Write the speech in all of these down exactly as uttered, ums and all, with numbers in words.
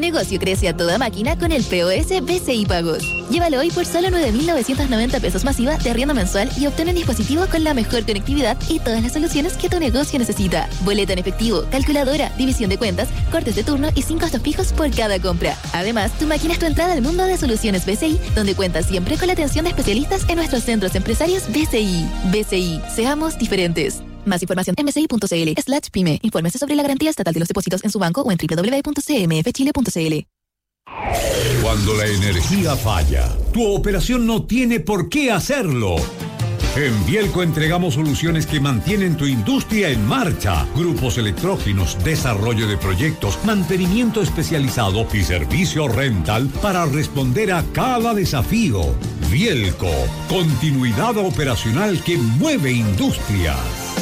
negocio crece a toda máquina con el P O S B C I Pagos. Llévalo hoy por solo nueve mil novecientos noventa pesos masiva de arriendo mensual y obtén un dispositivo con la mejor conectividad y todas las soluciones que tu negocio necesita. Boleta en efectivo, calculadora, división de cuentas, cortes de turno y sin costos fijos por cada compra. Además, tu máquina es tu entrada al mundo de soluciones B C I, donde cuentas siempre con la atención de especialistas en nuestros centros empresarios B C I. B C I, seamos diferentes. Más información en bci.cl slash pyme. Infórmese sobre la garantía estatal de los depósitos en su banco o en doble u doble u doble u punto c m f chile punto c l. Cuando la energía falla, tu operación no tiene por qué hacerlo. En Bielco entregamos soluciones que mantienen tu industria en marcha. Grupos electrógenos, desarrollo de proyectos, mantenimiento especializado y servicio rental para responder a cada desafío. Bielco, continuidad operacional que mueve industrias.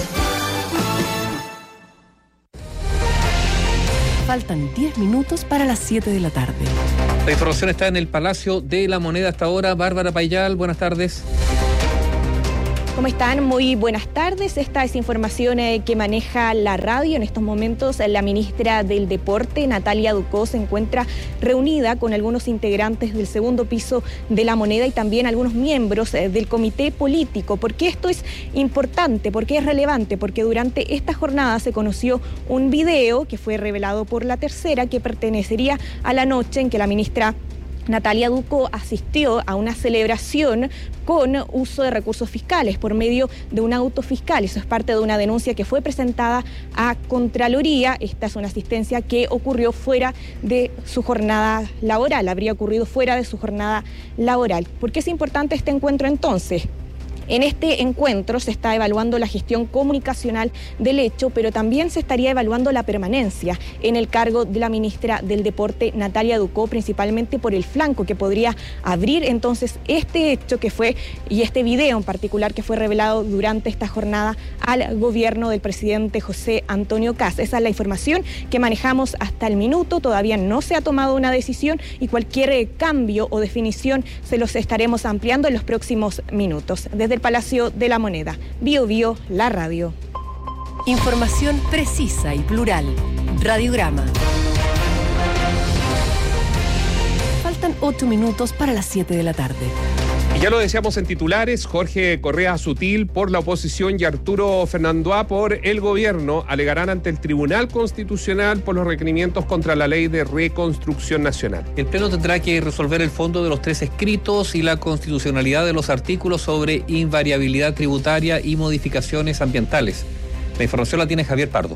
Faltan diez minutos para las siete de la tarde. La información está en el Palacio de la Moneda hasta ahora. Bárbara Payal, buenas tardes. ¿Cómo están? Muy buenas tardes. Esta es información eh, que maneja la radio. En estos momentos, la ministra del Deporte, Natalia Ducó, se encuentra reunida con algunos integrantes del segundo piso de la Moneda y también algunos miembros eh, del comité político. ¿Por qué esto es importante? ¿Por qué es relevante? Porque durante esta jornada se conoció un video que fue revelado por La Tercera que pertenecería a la noche en que la ministra Natalia Ducó asistió a una celebración con uso de recursos fiscales por medio de un auto fiscal. Eso es parte de una denuncia que fue presentada a Contraloría. Esta es una asistencia que ocurrió fuera de su jornada laboral, habría ocurrido fuera de su jornada laboral. ¿Por qué es importante este encuentro entonces? En este encuentro se está evaluando la gestión comunicacional del hecho, pero también se estaría evaluando la permanencia en el cargo de la ministra del Deporte, Natalia Ducó, principalmente por el flanco que podría abrir entonces este hecho que fue, y este video en particular que fue revelado durante esta jornada al gobierno del presidente José Antonio Kast. Esa es la información que manejamos hasta el minuto. Todavía no se ha tomado una decisión y cualquier cambio o definición se los estaremos ampliando en los próximos minutos. Desde el Palacio de la Moneda, Bio Bio, la radio. Información precisa y plural. Radiograma. Faltan ocho minutos para las siete de la tarde. Y ya lo decíamos en titulares, Jorge Correa Sutil por la oposición y Arturo Fernandoá por el gobierno alegarán ante el Tribunal Constitucional por los requerimientos contra la Ley de Reconstrucción Nacional. El Pleno tendrá que resolver el fondo de los tres escritos y la constitucionalidad de los artículos sobre invariabilidad tributaria y modificaciones ambientales. La información la tiene Javier Pardo.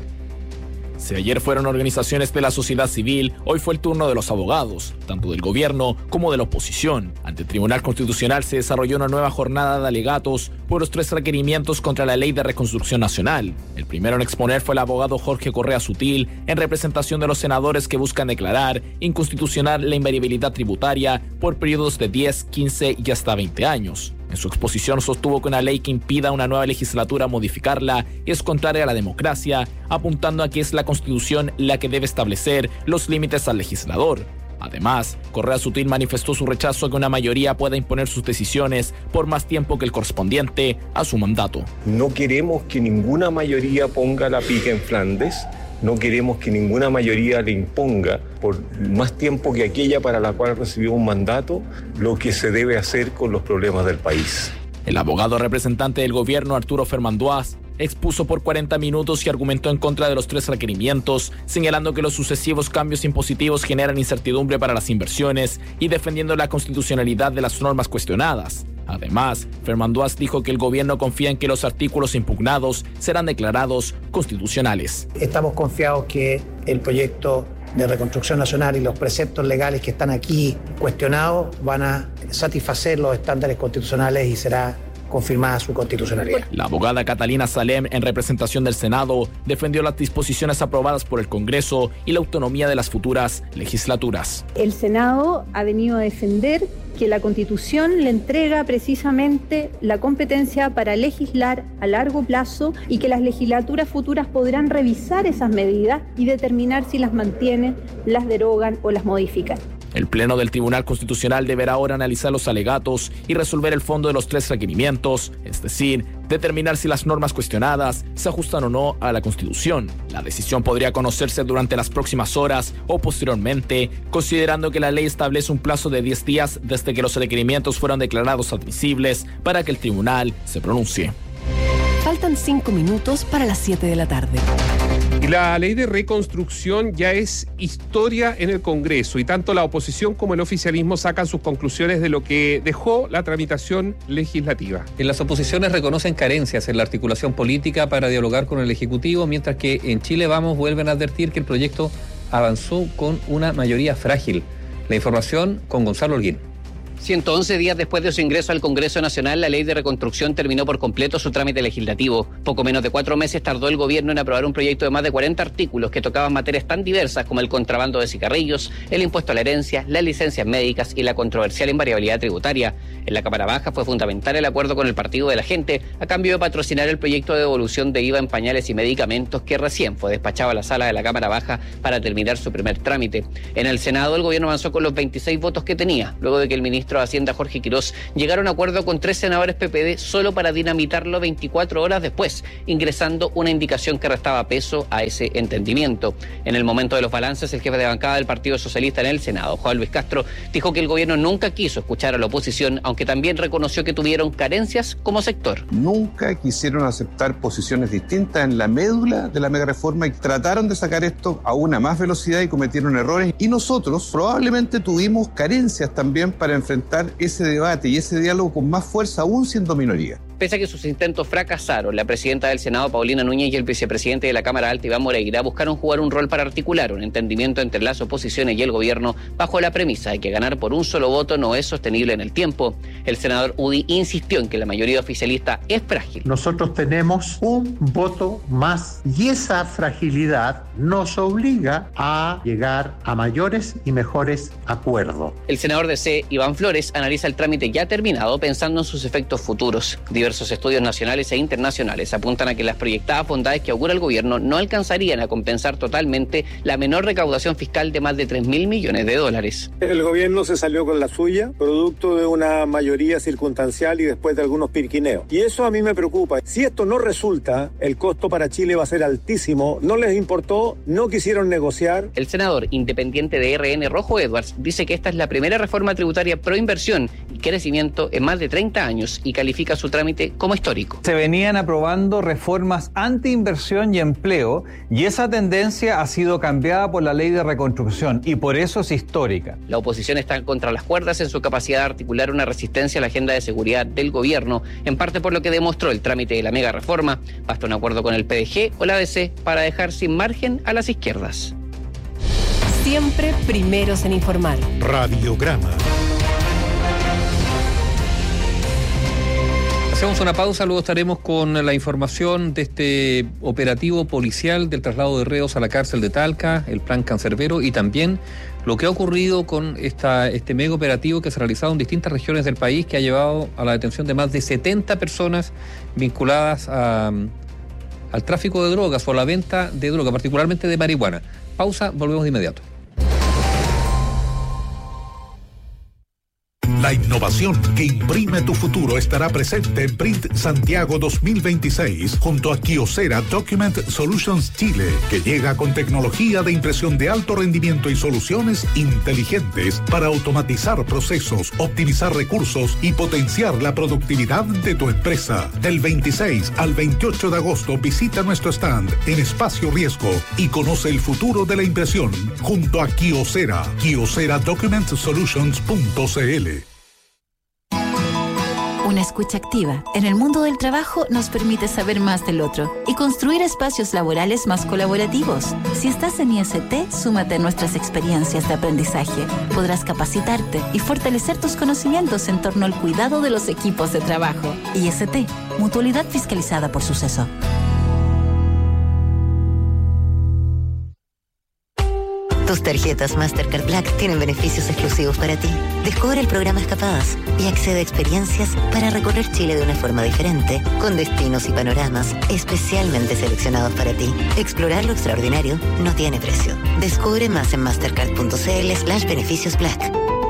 Si ayer fueron organizaciones de la sociedad civil, hoy fue el turno de los abogados, tanto del gobierno como de la oposición. Ante el Tribunal Constitucional se desarrolló una nueva jornada de alegatos por los tres requerimientos contra la Ley de Reconstrucción Nacional. El primero en exponer fue el abogado Jorge Correa Sutil, en representación de los senadores que buscan declarar inconstitucional la invariabilidad tributaria por periodos de diez, quince y hasta veinte años. En su exposición sostuvo que una ley que impida a una nueva legislatura modificarla es contraria a la democracia, apuntando a que es la Constitución la que debe establecer los límites al legislador. Además, Correa Sutil manifestó su rechazo a que una mayoría pueda imponer sus decisiones por más tiempo que el correspondiente a su mandato. No queremos que ninguna mayoría ponga la pica en Flandes. No queremos que ninguna mayoría le imponga por más tiempo que aquella para la cual recibió un mandato lo que se debe hacer con los problemas del país. El abogado representante del gobierno, Arturo Fernandoá, expuso por cuarenta minutos y argumentó en contra de los tres requerimientos, señalando que los sucesivos cambios impositivos generan incertidumbre para las inversiones y defendiendo la constitucionalidad de las normas cuestionadas. Además, Fernandoá dijo que el gobierno confía en que los artículos impugnados serán declarados constitucionales. Estamos confiados que el proyecto de reconstrucción nacional y los preceptos legales que están aquí cuestionados van a satisfacer los estándares constitucionales y será confirmada su constitucionalidad. La abogada Catalina Salem, en representación del Senado, defendió las disposiciones aprobadas por el Congreso y la autonomía de las futuras legislaturas. El Senado ha venido a defender que la Constitución le entrega precisamente la competencia para legislar a largo plazo y que las legislaturas futuras podrán revisar esas medidas y determinar si las mantienen, las derogan o las modifican. El Pleno del Tribunal Constitucional deberá ahora analizar los alegatos y resolver el fondo de los tres requerimientos, es decir, determinar si las normas cuestionadas se ajustan o no a la Constitución. La decisión podría conocerse durante las próximas horas o posteriormente, considerando que la ley establece un plazo de diez días desde que los requerimientos fueron declarados admisibles para que el tribunal se pronuncie. Faltan cinco minutos para las siete de la tarde. Y la ley de reconstrucción ya es historia en el Congreso y tanto la oposición como el oficialismo sacan sus conclusiones de lo que dejó la tramitación legislativa. En las oposiciones reconocen carencias en la articulación política para dialogar con el Ejecutivo, mientras que en Chile Vamos vuelven a advertir que el proyecto avanzó con una mayoría frágil. La información con Gonzalo Holguín. ciento once días después de su ingreso al Congreso Nacional, la ley de reconstrucción terminó por completo su trámite legislativo. Poco menos de cuatro meses tardó el gobierno en aprobar un proyecto de más de cuarenta artículos que tocaban materias tan diversas como el contrabando de cigarrillos, el impuesto a la herencia, las licencias médicas y la controversial invariabilidad tributaria. En la Cámara Baja fue fundamental el acuerdo con el Partido de la Gente a cambio de patrocinar el proyecto de devolución de I V A en pañales y medicamentos que recién fue despachado a la sala de la Cámara Baja para terminar su primer trámite. En el Senado el gobierno avanzó con los veintiséis votos que tenía, luego de que el ministro de Hacienda Jorge Quirós llegara a un acuerdo con tres senadores P P D solo para dinamitarlo veinticuatro horas después, ingresando una indicación que restaba peso a ese entendimiento. En el momento de los balances, el jefe de bancada del Partido Socialista en el Senado, Juan Luis Castro, dijo que el gobierno nunca quiso escuchar a la oposición, aunque también reconoció que tuvieron carencias como sector. Nunca quisieron aceptar posiciones distintas en la médula de la megareforma y trataron de sacar esto a una más velocidad y cometieron errores. Y nosotros probablemente tuvimos carencias también para enfrentar ese debate y ese diálogo con más fuerza, aún siendo minoría. Pese a que sus intentos fracasaron, la presidenta del Senado, Paulina Núñez, y el vicepresidente de la Cámara Alta, Iván Moreira, buscaron jugar un rol para articular un entendimiento entre las oposiciones y el gobierno bajo la premisa de que ganar por un solo voto no es sostenible en el tiempo. El senador Udi insistió en que la mayoría oficialista es frágil. Nosotros tenemos un voto más y esa fragilidad nos obliga a llegar a mayores y mejores acuerdos. El senador D C, Iván Flores, analiza el trámite ya terminado pensando en sus efectos futuros. Diversos estudios nacionales e internacionales apuntan a que las proyectadas bondades que augura el gobierno no alcanzarían a compensar totalmente la menor recaudación fiscal de más de tres mil millones de dólares. El gobierno se salió con la suya, producto de una mayoría circunstancial y después de algunos pirquineos. Y eso a mí me preocupa. Si esto no resulta, el costo para Chile va a ser altísimo. No les importó, no quisieron negociar. El senador independiente de R N, Rojo Edwards, dice que esta es la primera reforma tributaria pro inversión y crecimiento en más de treinta años y califica su trámite como histórico. Se venían aprobando reformas anti-inversión y empleo y esa tendencia ha sido cambiada por la ley de reconstrucción y por eso es histórica. La oposición está contra las cuerdas en su capacidad de articular una resistencia a la agenda de seguridad del gobierno, en parte por lo que demostró el trámite de la mega reforma. Basta un acuerdo con el P D G o la A D C para dejar sin margen a las izquierdas. Siempre primeros en informar. Radiograma. Hacemos una pausa, luego estaremos con la información de este operativo policial del traslado de reos a la cárcel de Talca, el plan Cancerbero y también lo que ha ocurrido con esta, este mega operativo que se ha realizado en distintas regiones del país que ha llevado a la detención de más de setenta personas vinculadas a, al tráfico de drogas o a la venta de droga, particularmente de marihuana. Pausa, volvemos de inmediato. La innovación que imprime tu futuro estará presente en Print Santiago dos mil veintiséis junto a Kyocera Document Solutions Chile, que llega con tecnología de impresión de alto rendimiento y soluciones inteligentes para automatizar procesos, optimizar recursos y potenciar la productividad de tu empresa. Del veintiséis al veintiocho de agosto visita nuestro stand en Espacio Riesgo y conoce el futuro de la impresión junto a Kyocera, kyocera document solutions punto c l. Una escucha activa en el mundo del trabajo nos permite saber más del otro y construir espacios laborales más colaborativos. Si estás en I S T, súmate a nuestras experiencias de aprendizaje. Podrás capacitarte y fortalecer tus conocimientos en torno al cuidado de los equipos de trabajo. I S T, mutualidad fiscalizada por Suceso. Tus tarjetas Mastercard Black tienen beneficios exclusivos para ti. Descubre el programa Escapadas y accede a experiencias para recorrer Chile de una forma diferente, con destinos y panoramas especialmente seleccionados para ti. Explorar lo extraordinario no tiene precio. Descubre más en mastercard.cl slash beneficios Black.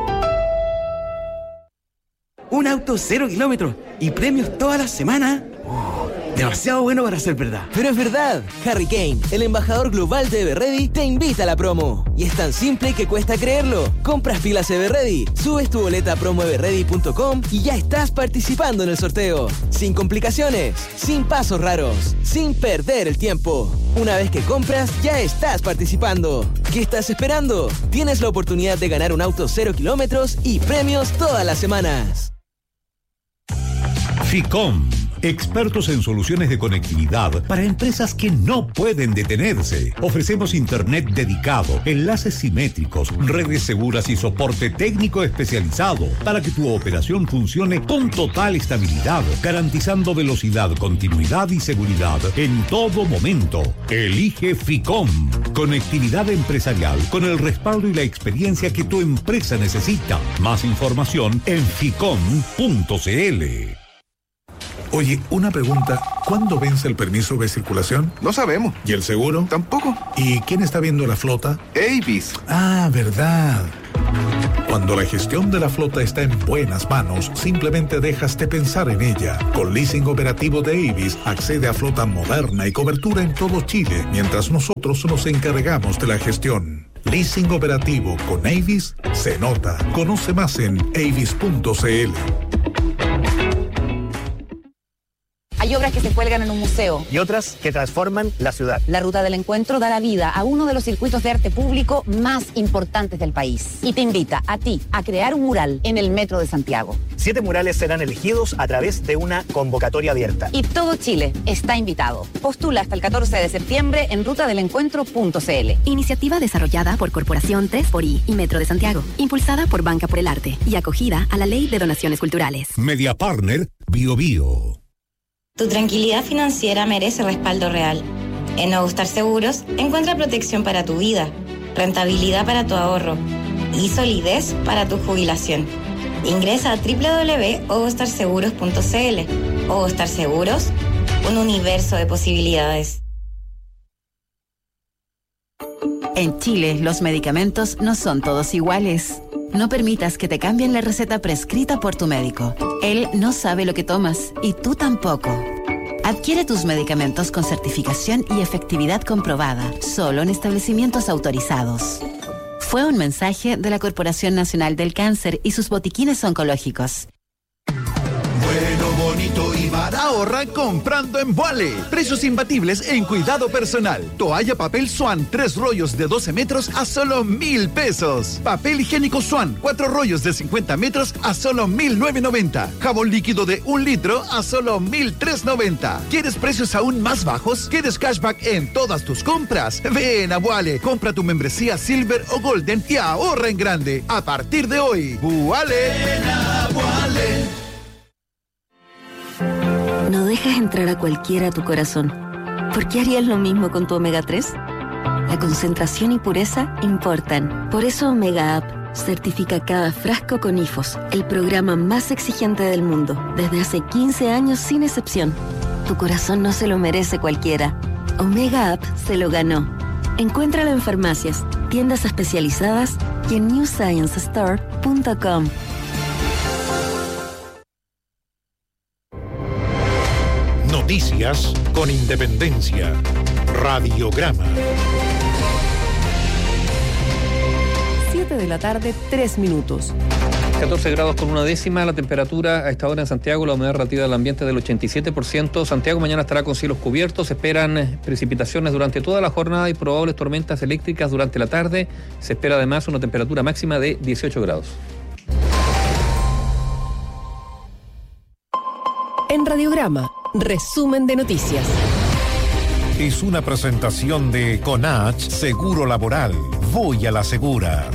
Un auto cero kilómetros y premios toda la semana. Uh, demasiado bueno para ser verdad. Pero es verdad. Harry Kane, el embajador global de Everready, te invita a la promo. Y es tan simple que cuesta creerlo. Compras pilas Everready, subes tu boleta a promo everready punto com y ya estás participando en el sorteo. Sin complicaciones, sin pasos raros, sin perder el tiempo. Una vez que compras, ya estás participando. ¿Qué estás esperando? Tienes la oportunidad de ganar un auto cero kilómetros y premios todas las semanas. Ficom, expertos en soluciones de conectividad para empresas que no pueden detenerse. Ofrecemos internet dedicado, enlaces simétricos, redes seguras y soporte técnico especializado para que tu operación funcione con total estabilidad, garantizando velocidad, continuidad y seguridad en todo momento. Elige Ficom, conectividad empresarial con el respaldo y la experiencia que tu empresa necesita. Más información en ficom punto cl. Oye, una pregunta. ¿Cuándo vence el permiso de circulación? No sabemos. ¿Y el seguro? Tampoco. ¿Y quién está viendo la flota? Avis. Ah, verdad. Cuando la gestión de la flota está en buenas manos, simplemente dejas de pensar en ella. Con leasing operativo de Avis, accede a flota moderna y cobertura en todo Chile, mientras nosotros nos encargamos de la gestión. Leasing operativo con Avis se nota. Conoce más en avis punto cl. Hay obras que se cuelgan en un museo. Y otras que transforman la ciudad. La Ruta del Encuentro da la vida a uno de los circuitos de arte público más importantes del país. Y te invita a ti a crear un mural en el Metro de Santiago. Siete murales serán elegidos a través de una convocatoria abierta. Y todo Chile está invitado. Postula hasta el catorce de septiembre en ruta del encuentro punto cl. Iniciativa desarrollada por Corporación tres por I y Metro de Santiago. Impulsada por Banca por el Arte y acogida a la Ley de Donaciones Culturales. Media Partner Bio Bio. Tu tranquilidad financiera merece respaldo real. En Nuevo Star Seguros encuentra protección para tu vida, rentabilidad para tu ahorro y solidez para tu jubilación. Ingresa a doble u doble u doble u punto ovostar seguros punto cl. Ovostar Seguros, un universo de posibilidades. En Chile, los medicamentos no son todos iguales. No permitas que te cambien la receta prescrita por tu médico. Él no sabe lo que tomas y tú tampoco. Adquiere tus medicamentos con certificación y efectividad comprobada, solo en establecimientos autorizados. Fue un mensaje de la Corporación Nacional del Cáncer y sus botiquines oncológicos. Bueno, bonito y barato. Ahorra comprando en Vuale. Precios imbatibles en cuidado personal. Toalla papel Swan, tres rollos de doce metros a solo mil pesos. Papel higiénico Swan, cuatro rollos de cincuenta metros a solo mil novecientos noventa. Jabón líquido de un litro a solo mil trescientos noventa. ¿Quieres precios aún más bajos? ¿Quieres cashback en todas tus compras? Ven a Vuale, compra tu membresía Silver o Golden y ahorra en grande. A partir de hoy, Vuale. Ven a Vuale. No dejas entrar a cualquiera a tu corazón. ¿Por qué harías lo mismo con tu omega tres? La concentración y pureza importan. Por eso Omega Up certifica cada frasco con I F O S, el programa más exigente del mundo, desde hace quince años sin excepción. Tu corazón no se lo merece cualquiera. Omega Up se lo ganó. Encuéntralo en farmacias, tiendas especializadas y en new science store punto com. Noticias con independencia. Radiograma. siete de la tarde, tres minutos. catorce grados con una décima, la temperatura a esta hora en Santiago, la humedad relativa del ambiente del ochenta y siete por ciento. Santiago mañana estará con cielos cubiertos, se esperan precipitaciones durante toda la jornada y probables tormentas eléctricas durante la tarde. Se espera además una temperatura máxima de dieciocho grados. En Radiograma, resumen de noticias. Es una presentación de Conach Seguro Laboral. Voy a la segura.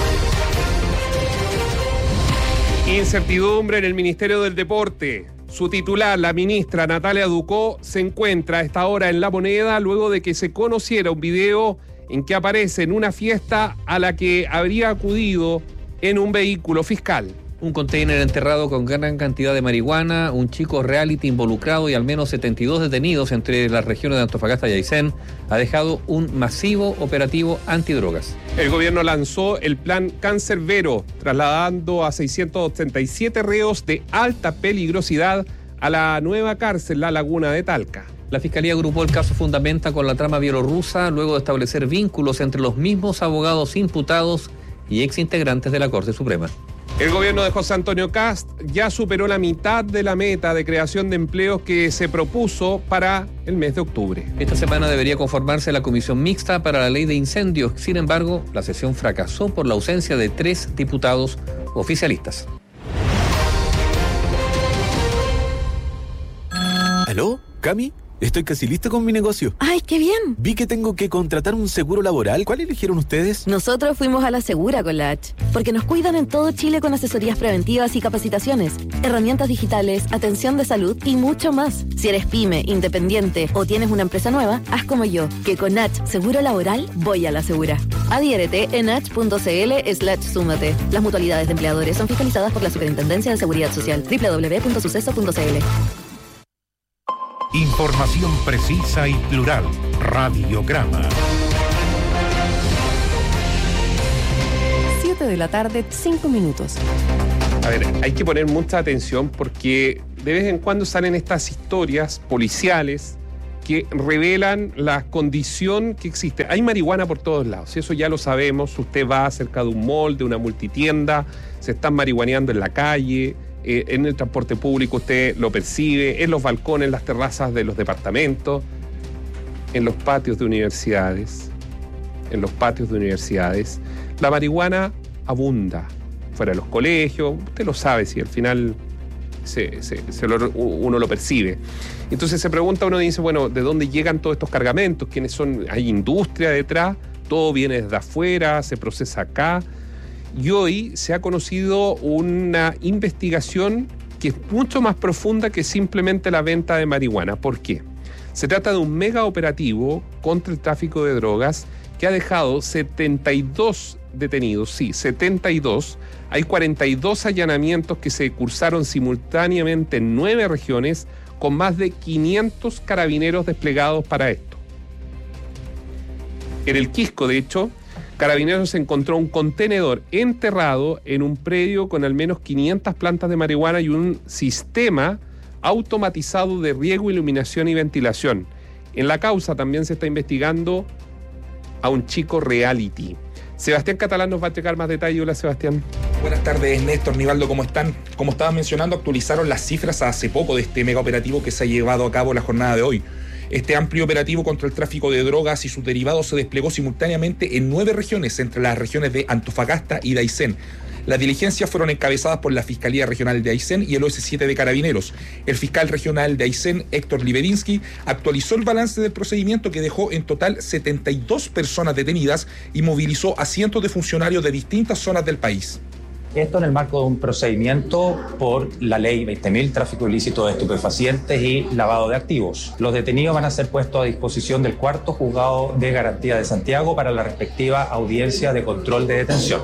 Incertidumbre en el Ministerio del Deporte. Su titular, la ministra Natalia Ducó, se encuentra a esta hora en La Moneda luego de que se conociera un video en que aparece en una fiesta a la que habría acudido en un vehículo fiscal. Un container enterrado con gran cantidad de marihuana, un chico reality involucrado y al menos setenta y dos detenidos entre las regiones de Antofagasta y Aysén ha dejado un masivo operativo antidrogas. El gobierno lanzó el plan Cancerbero, trasladando a seiscientos ochenta y siete reos de alta peligrosidad a la nueva cárcel La Laguna de Talca. La Fiscalía agrupó el caso Fundamenta con la trama bielorrusa luego de establecer vínculos entre los mismos abogados imputados y exintegrantes de la Corte Suprema. El gobierno de José Antonio Kast ya superó la mitad de la meta de creación de empleos que se propuso para el mes de octubre. Esta semana debería conformarse la comisión mixta para la ley de incendios. Sin embargo, la sesión fracasó por la ausencia de tres diputados oficialistas. ¿Aló? ¿Cami? Estoy casi listo con mi negocio. ¡Ay, qué bien! Vi que tengo que contratar un seguro laboral. ¿Cuál eligieron ustedes? Nosotros fuimos a la Segura con la H, porque nos cuidan en todo Chile con asesorías preventivas y capacitaciones, herramientas digitales, atención de salud y mucho más. Si eres pyme, independiente o tienes una empresa nueva, haz como yo, que con H Seguro Laboral voy a la Segura. Adhiérete en h.cl slash súmate. Las mutualidades de empleadores son fiscalizadas por la Superintendencia de Seguridad Social. doble u doble u doble u punto suceso punto c l. Información precisa y plural. Radiograma. siete de la tarde, cinco minutos. A ver, hay que poner mucha atención porque de vez en cuando salen estas historias policiales que revelan la condición que existe. Hay marihuana por todos lados, eso ya lo sabemos. Usted va cerca de un mall, de una multitienda, se están marihuaneando en la calle. Eh, en el transporte público usted lo percibe, en los balcones, en las terrazas de los departamentos, en los patios de universidades, en los patios de universidades. La marihuana abunda fuera de los colegios, usted lo sabe, si al final se, se, se lo, uno lo percibe. Entonces se pregunta, uno dice, bueno, ¿de dónde llegan todos estos cargamentos? ¿Quiénes son? ¿Hay industria detrás? ¿Todo viene desde afuera? ¿Se procesa acá? Y hoy se ha conocido una investigación que es mucho más profunda que simplemente la venta de marihuana. ¿Por qué? Se trata de un mega operativo contra el tráfico de drogas que ha dejado setenta y dos detenidos, sí, setenta y dos. Hay cuarenta y dos allanamientos que se cursaron simultáneamente en nueve regiones con más de quinientos carabineros desplegados para esto. En el Quisco, de hecho, Carabineros encontró un contenedor enterrado en un predio con al menos quinientas plantas de marihuana y un sistema automatizado de riego, iluminación y ventilación. En la causa también se está investigando a un chico reality. Sebastián Catalán nos va a entregar más detalles. Hola, Sebastián. Buenas tardes, Néstor, Nivaldo, ¿cómo están? Como estaban mencionando, actualizaron las cifras hace poco de este mega operativo que se ha llevado a cabo la jornada de hoy. Este amplio operativo contra el tráfico de drogas y sus derivados se desplegó simultáneamente en nueve regiones, entre las regiones de Antofagasta y de Aysén. Las diligencias fueron encabezadas por la Fiscalía Regional de Aysén y el O S siete de Carabineros. El fiscal regional de Aysén, Héctor Libedinsky, actualizó el balance del procedimiento que dejó en total setenta y dos personas detenidas y movilizó a cientos de funcionarios de distintas zonas del país. Esto en el marco de un procedimiento por la ley veinte mil, tráfico ilícito de estupefacientes y lavado de activos. Los detenidos van a ser puestos a disposición del cuarto juzgado de garantía de Santiago para la respectiva audiencia de control de detención.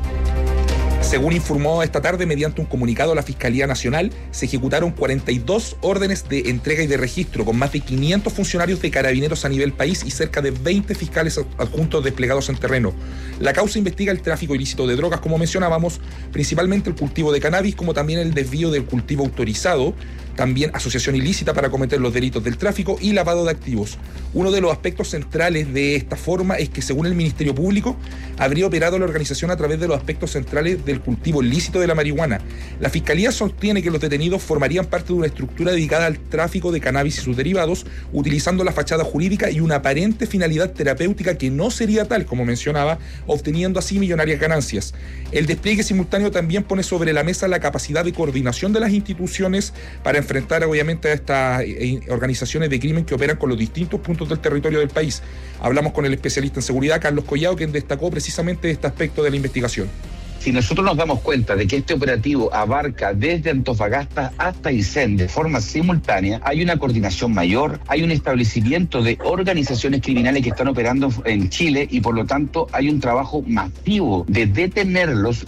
Según informó esta tarde mediante un comunicado a la Fiscalía Nacional, se ejecutaron cuarenta y dos órdenes de entrega y de registro con más de quinientos funcionarios de Carabineros a nivel país y cerca de veinte fiscales adjuntos desplegados en terreno. La causa investiga el tráfico ilícito de drogas, como mencionábamos, principalmente el cultivo de cannabis, como también el desvío del cultivo autorizado, también asociación ilícita para cometer los delitos del tráfico y lavado de activos. Uno de los aspectos centrales de esta forma es que, según el Ministerio Público, habría operado la organización a través de los aspectos centrales del cultivo ilícito de la marihuana. La Fiscalía sostiene que los detenidos formarían parte de una estructura dedicada al tráfico de cannabis y sus derivados, utilizando la fachada jurídica y una aparente finalidad terapéutica que no sería tal, como mencionaba, obteniendo así millonarias ganancias. El despliegue simultáneo también pone sobre la mesa la capacidad de coordinación de las instituciones para enfrentar obviamente a estas organizaciones de crimen que operan con los distintos puntos del territorio del país. Hablamos con el especialista en seguridad, Carlos Collado, quien destacó precisamente este aspecto de la investigación. Si nosotros nos damos cuenta de que este operativo abarca desde Antofagasta hasta Aysén de forma simultánea, hay una coordinación mayor, hay un establecimiento de organizaciones criminales que están operando en Chile y por lo tanto hay un trabajo masivo de detenerlos.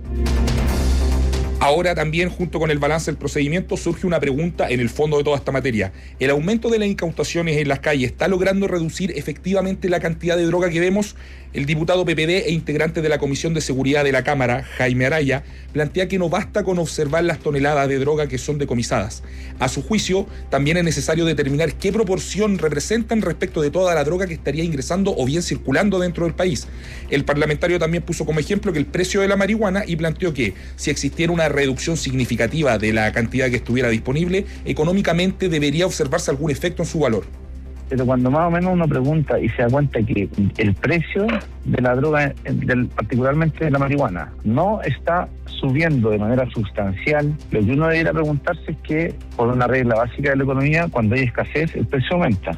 Ahora también, junto con el balance del procedimiento, surge una pregunta en el fondo de toda esta materia. ¿El aumento de las incautaciones en las calles está logrando reducir efectivamente la cantidad de droga que vemos? El diputado P P D e integrante de la Comisión de Seguridad de la Cámara, Jaime Araya, plantea que no basta con observar las toneladas de droga que son decomisadas. A su juicio, también es necesario determinar qué proporción representan respecto de toda la droga que estaría ingresando o bien circulando dentro del país. El parlamentario también puso como ejemplo que el precio de la marihuana y planteó que, si existiera una reducción significativa de la cantidad que estuviera disponible, económicamente debería observarse algún efecto en su valor. Pero cuando más o menos uno pregunta y se da cuenta que el precio de la droga, del, particularmente de la marihuana, no está subiendo de manera sustancial, lo que uno debería preguntarse es que, por una regla básica de la economía, cuando hay escasez, el precio aumenta.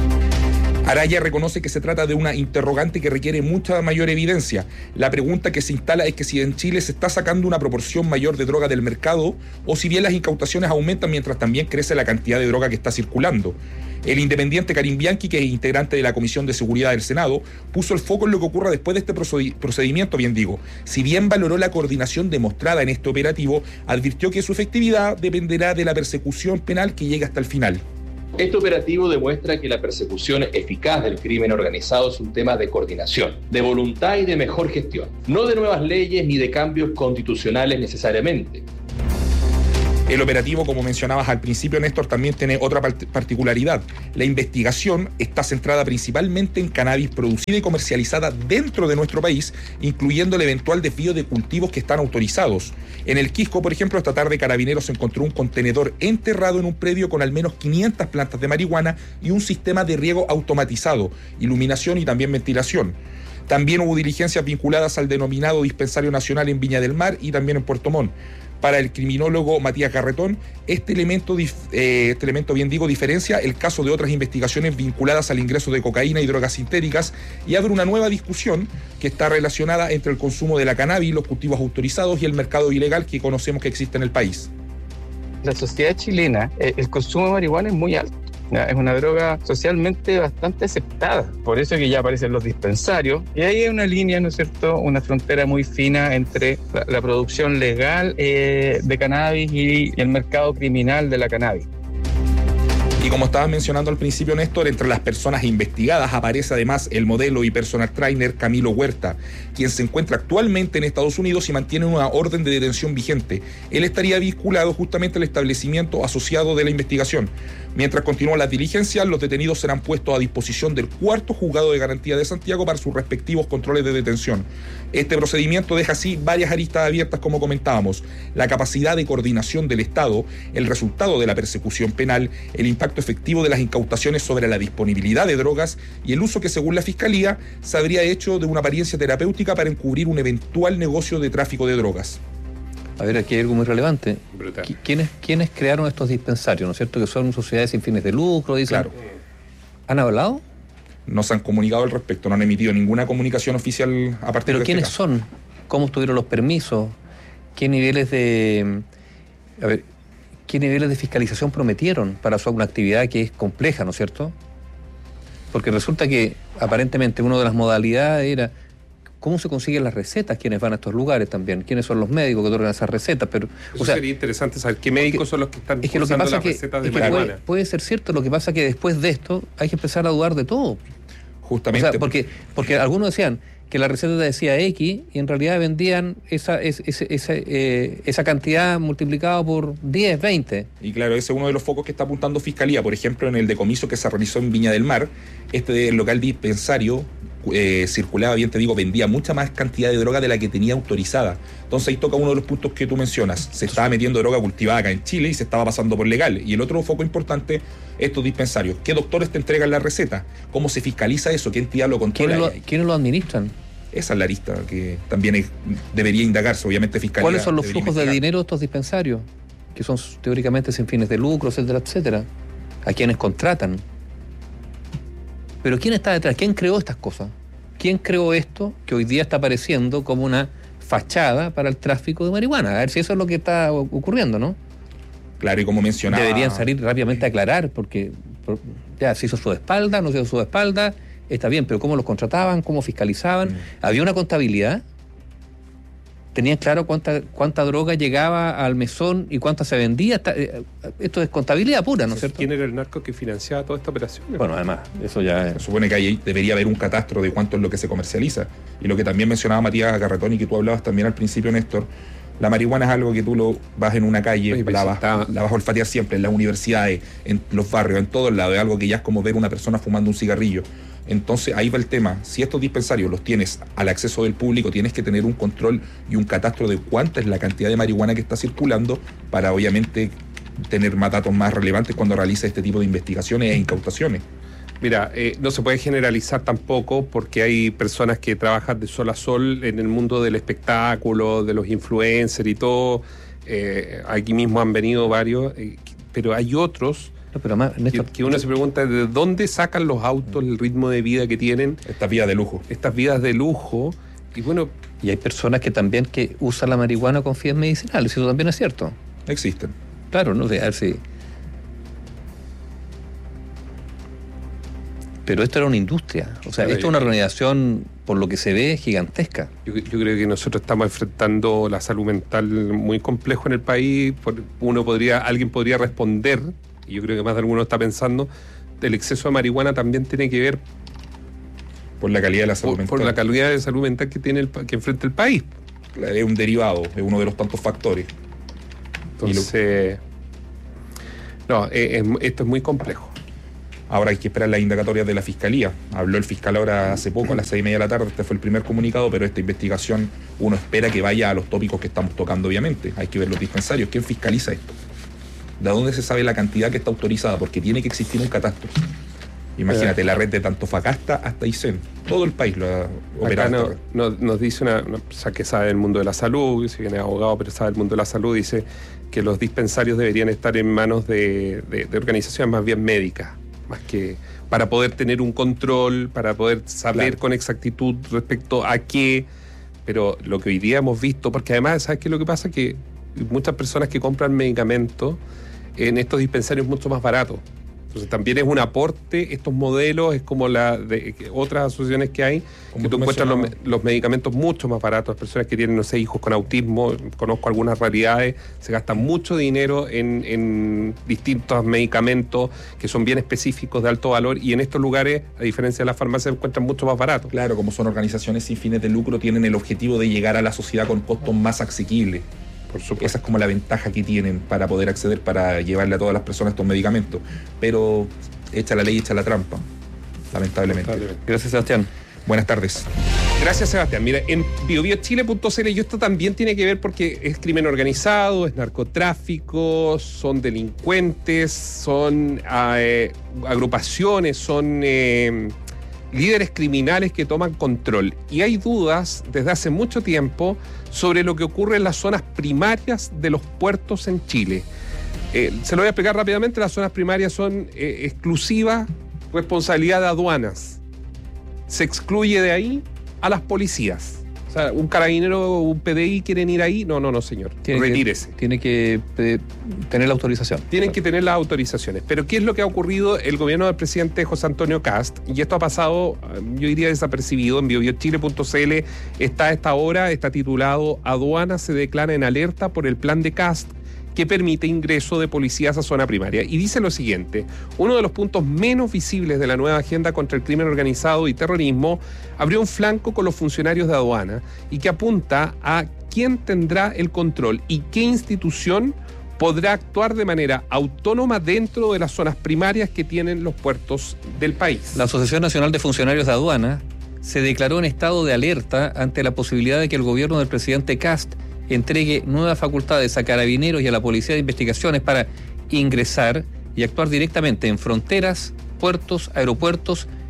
Araya reconoce que se trata de una interrogante que requiere mucha mayor evidencia. La pregunta que se instala es que si en Chile se está sacando una proporción mayor de droga del mercado o si bien las incautaciones aumentan mientras también crece la cantidad de droga que está circulando. El independiente Karim Bianchi, que es integrante de la Comisión de Seguridad del Senado, puso el foco en lo que ocurra después de este procedimiento, bien digo. Si bien valoró la coordinación demostrada en este operativo, advirtió que su efectividad dependerá de la persecución penal que llegue hasta el final. Este operativo demuestra que la persecución eficaz del crimen organizado es un tema de coordinación, de voluntad y de mejor gestión, no de nuevas leyes ni de cambios constitucionales necesariamente. El operativo, como mencionabas al principio, Néstor, también tiene otra particularidad. La investigación está centrada principalmente en cannabis producida y comercializada dentro de nuestro país, incluyendo el eventual desvío de cultivos que están autorizados. En el Quisco, por ejemplo, esta tarde Carabineros encontró un contenedor enterrado en un predio con al menos quinientas plantas de marihuana y un sistema de riego automatizado, iluminación y también ventilación. También hubo diligencias vinculadas al denominado Dispensario Nacional en Viña del Mar y también en Puerto Montt. Para el criminólogo Matías Garretón, este elemento, eh, este elemento, bien digo, diferencia el caso de otras investigaciones vinculadas al ingreso de cocaína y drogas sintéticas y abre una nueva discusión que está relacionada entre el consumo de la cannabis, los cultivos autorizados y el mercado ilegal que conocemos que existe en el país. La sociedad chilena, el consumo de marihuana es muy alto. Es una droga socialmente bastante aceptada, por eso que ya aparecen los dispensarios, y ahí hay una línea, ¿no es cierto?, una frontera muy fina entre la, la producción legal eh, de cannabis y el mercado criminal de la cannabis. Y como estabas mencionando al principio, Néstor, entre las personas investigadas aparece además el modelo y personal trainer Camilo Huerta, quien se encuentra actualmente en Estados Unidos y mantiene una orden de detención vigente. Él estaría vinculado justamente al establecimiento asociado de la investigación. Mientras continúan las diligencias, los detenidos serán puestos a disposición del cuarto juzgado de garantía de Santiago para sus respectivos controles de detención. Este procedimiento deja así varias aristas abiertas, como comentábamos: la capacidad de coordinación del Estado, el resultado de la persecución penal, el impacto efectivo de las incautaciones sobre la disponibilidad de drogas y el uso que, según la Fiscalía, se habría hecho de una apariencia terapéutica para encubrir un eventual negocio de tráfico de drogas. A ver, aquí hay algo muy relevante. ¿Quiénes, ¿Quiénes crearon estos dispensarios? ¿No es cierto? Que son sociedades sin fines de lucro, dicen. Claro. ¿Han hablado? No se han comunicado al respecto, no han emitido ninguna comunicación oficial a partir ¿Pero de quiénes este caso. son? ¿Cómo estuvieron los permisos? ¿Qué niveles de... A ver, ¿qué niveles de fiscalización prometieron para su una actividad que es compleja, ¿no es cierto? Porque resulta que aparentemente una de las modalidades era cómo se consiguen las recetas, quiénes van a estos lugares también, quiénes son los médicos que otorgan esas recetas. Pero, Eso o sea, sería interesante saber qué médicos que, son los que están es que lo que usando pasa las que, recetas de es que marihuana. puede, puede ser cierto, lo que pasa que después de esto hay que empezar a dudar de todo. Justamente. O sea, porque, porque algunos decían que la receta decía X y en realidad vendían esa, esa, esa, esa, eh, esa cantidad multiplicada por diez, veinte. Y claro, ese es uno de los focos que está apuntando Fiscalía. Por ejemplo, en el decomiso que se realizó en Viña del Mar, este local dispensario eh, circulaba, bien te digo, vendía mucha más cantidad de droga de la que tenía autorizada. Entonces ahí toca uno de los puntos que tú mencionas. Se estaba metiendo droga cultivada acá en Chile y se estaba pasando por legal. Y el otro foco importante, estos dispensarios. ¿Qué doctores te entregan la receta? ¿Cómo se fiscaliza eso? ¿Qué entidad lo controla? ¿Quiénes lo, ¿quiénes lo administran? Esa es la lista que también es, debería indagarse, obviamente, Fiscalía. ¿Cuáles son los flujos investigar. de dinero de estos dispensarios? Que son teóricamente sin fines de lucro, etcétera, etcétera. ¿A quiénes contratan? Pero ¿quién está detrás? ¿Quién creó estas cosas? ¿Quién creó esto que hoy día está apareciendo como una fachada para el tráfico de marihuana. A ver si eso es lo que está ocurriendo, ¿no? Claro, y como mencionaba... Deberían salir rápidamente a aclarar, porque por, ya se hizo su espalda, no se hizo su espalda, está bien, pero ¿cómo los contrataban? ¿Cómo fiscalizaban? Mm. ¿Había una contabilidad? ¿Tenían claro cuánta cuánta droga llegaba al mesón y cuánta se vendía? Esto es contabilidad pura, ¿no es cierto? ¿Quién era el narco que financiaba toda esta operación? Bueno, además, eso ya... Se supone que ahí debería haber un catastro de cuánto es lo que se comercializa. Y lo que también mencionaba Matías Garretón y que tú hablabas también al principio, Néstor, la marihuana es algo que tú lo vas en una calle, Oye, la, vas, está... la vas a olfatear siempre, en las universidades, en los barrios, en todos lados. Es algo que ya es como ver una persona fumando un cigarrillo. Entonces ahí va el tema. Si estos dispensarios los tienes al acceso del público, tienes que tener un control y un catastro de cuánta es la cantidad de marihuana que está circulando para obviamente tener más datos más relevantes cuando realiza este tipo de investigaciones e incautaciones. Mira, eh, no se puede generalizar tampoco porque hay personas que trabajan de sol a sol en el mundo del espectáculo, de los influencers y todo. Eh, aquí mismo han venido varios, eh, pero hay otros... No, pero más, Néstor, que, que uno se pregunta de dónde sacan los autos, el ritmo de vida que tienen. Estas vidas de lujo. Estas vidas de lujo. Y bueno, y hay personas que también que usan la marihuana con fines medicinales, eso también es cierto. Existen. Claro, no sé, a ver si... Pero esto era una industria, o sea, esto es una organización, por lo que se ve, gigantesca. Yo, yo creo que nosotros estamos enfrentando la salud mental muy complejo en el país. Uno podría, alguien podría responder, y yo creo que más de alguno está pensando, el exceso de marihuana también tiene que ver por la calidad de la salud por, mental. Por la calidad de salud mental que tiene el, que enfrenta el país. Es un derivado, es uno de los tantos factores. Entonces, no, es, es, esto es muy complejo. Ahora hay que esperar las indagatorias de la Fiscalía. Habló el fiscal ahora hace poco, a las seis y media de la tarde, este fue el primer comunicado, pero esta investigación uno espera que vaya a los tópicos que estamos tocando, obviamente. Hay que ver los dispensarios. ¿Quién fiscaliza esto? ¿De dónde se sabe la cantidad que está autorizada? Porque tiene que existir un catastro. Imagínate, la red de Antofagasta hasta Aysén. Todo el país lo ha operado. Acá no, no, nos dice una, una persona que sabe del mundo de la salud, si bien es abogado, pero sabe del mundo de la salud, dice que los dispensarios deberían estar en manos de, de, de organizaciones más bien médicas, más que para poder tener un control, para poder saber claro. con exactitud respecto a qué, pero lo que hoy día hemos visto, porque además, ¿sabes qué es lo que pasa? Que muchas personas que compran medicamentos en estos dispensarios es mucho más barato. Entonces también es un aporte, estos modelos, es como la de otras asociaciones que hay, como que tú encuentras los, los medicamentos mucho más baratos. Las personas que tienen, no sé, hijos con autismo, conozco algunas realidades, se gasta mucho dinero en, en distintos medicamentos que son bien específicos, de alto valor, y en estos lugares, a diferencia de las farmacias, se encuentran mucho más baratos. Claro, como son organizaciones sin fines de lucro, tienen el objetivo de llegar a la sociedad con costos más asequibles. Por supuesto. Esa es como la ventaja que tienen para poder acceder, para llevarle a todas las personas estos medicamentos. Pero echa la ley, echa la trampa, lamentablemente. lamentablemente. Gracias, Sebastián. Buenas tardes. Gracias, Sebastián. Mira, en bio bio chile punto c l, y esto también tiene que ver porque es crimen organizado, es narcotráfico, son delincuentes, son eh, agrupaciones, son... Eh, líderes criminales que toman control. Y hay dudas desde hace mucho tiempo sobre lo que ocurre en las zonas primarias de los puertos en Chile. Eh, se lo voy a explicar rápidamente. Las zonas primarias son eh, exclusiva responsabilidad de aduanas. Se excluye de ahí a las policías. O sea, un carabinero o un P D I quieren ir ahí. No, no, no, señor. Tiene Retírese. Que, tiene que eh, tener la autorización. Tienen que tener las autorizaciones. Pero ¿qué es lo que ha ocurrido? El gobierno del presidente José Antonio Cast, y esto ha pasado, yo diría, desapercibido, en bio bio chile punto c l está a esta hora, está titulado "Aduana se declara en alerta por el plan de Cast que permite ingreso de policías a zona primaria". Y dice lo siguiente: uno de los puntos menos visibles de la nueva agenda contra el crimen organizado y terrorismo abrió un flanco con los funcionarios de aduana y que apunta a quién tendrá el control y qué institución podrá actuar de manera autónoma dentro de las zonas primarias que tienen los puertos del país. La Asociación Nacional de Funcionarios de Aduana se declaró en estado de alerta ante la posibilidad de que el gobierno del presidente Cast entregue nuevas facultades a carabineros y a la Policía de Investigaciones para ingresar y actuar directamente en fronteras, puertos, aeropuertos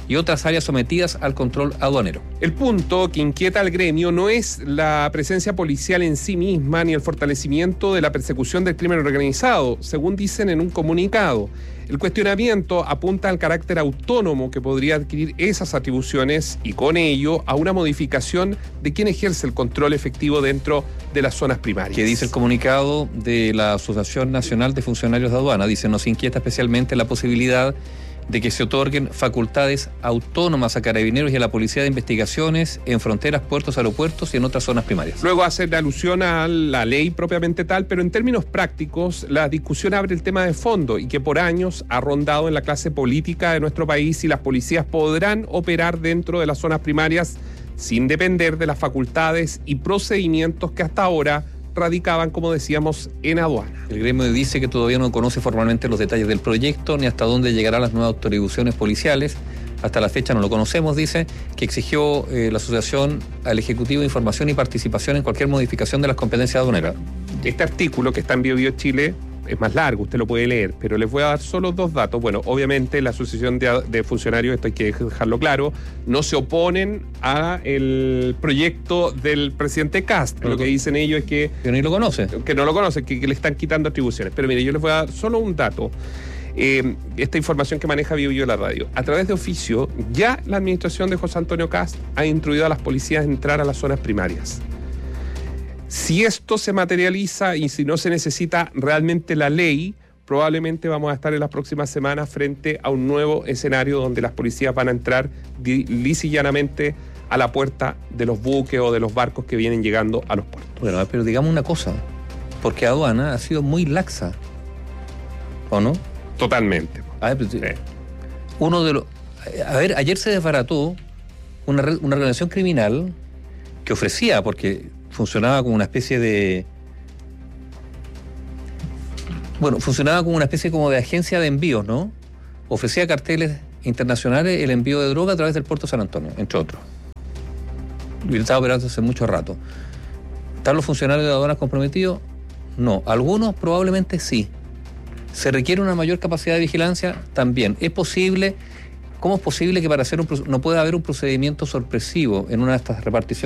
y otras áreas sometidas al control aduanero. El punto que inquieta al gremio no es la presencia policial en sí misma ni el fortalecimiento de la persecución del crimen organizado, según dicen en un comunicado. El cuestionamiento apunta al carácter autónomo que podría adquirir esas atribuciones y con ello a una modificación de quién ejerce el control efectivo dentro de las zonas primarias. Que dice el comunicado de la Asociación Nacional de Funcionarios de Aduana, dice, nos inquieta especialmente la posibilidad de que se otorguen facultades autónomas a carabineros y a la Policía de Investigaciones en fronteras, puertos, aeropuertos y en otras zonas primarias. Luego hace alusión a la ley propiamente tal, pero en términos prácticos la discusión abre el tema de fondo y que por años ha rondado en la clase política de nuestro país si las policías podrán operar dentro de las zonas primarias sin depender de las facultades y procedimientos que hasta ahora radicaban, como decíamos, en aduana. El gremio dice que todavía no conoce formalmente los detalles del proyecto ni hasta dónde llegarán las nuevas atribuciones policiales. Hasta la fecha no lo conocemos, dice, que exigió eh, la asociación al Ejecutivo información y participación en cualquier modificación de las competencias aduaneras. Este artículo que está en Bio Bio Chile es más largo, usted lo puede leer, pero les voy a dar solo dos datos. Bueno, obviamente la Asociación de, de Funcionarios, esto hay que dejarlo claro, no se oponen a el proyecto del presidente Kast. Lo que dicen ellos es que... Que ni lo conoce. Que no lo conocen, que, que le están quitando atribuciones. Pero mire, yo les voy a dar solo un dato. Eh, esta información que maneja Bio Bio la radio. A través de oficio, ya la administración de José Antonio Kast ha instruido a las policías a entrar a las zonas primarias. Si esto se materializa y si no se necesita realmente la ley, probablemente vamos a estar en las próximas semanas frente a un nuevo escenario donde las policías van a entrar lis y llanamente a la puerta de los buques o de los barcos que vienen llegando a los puertos. Bueno, pero digamos una cosa, porque aduana ha sido muy laxa, ¿o no? Totalmente. A ver, sí. Uno de los... A ver, ayer se desbarató una, una organización criminal que ofrecía, porque funcionaba como una especie de... Bueno, funcionaba como una especie como de agencia de envíos, ¿no? Ofrecía carteles internacionales el envío de droga a través del puerto de San Antonio, entre otros. Y estaba operando hace mucho rato. ¿Están los funcionarios de aduanas comprometidos? No. Algunos probablemente sí. ¿Se requiere una mayor capacidad de vigilancia? También. ¿Es posible? ¿Cómo es posible que para hacer un no pueda haber un procedimiento sorpresivo en una de estas reparticiones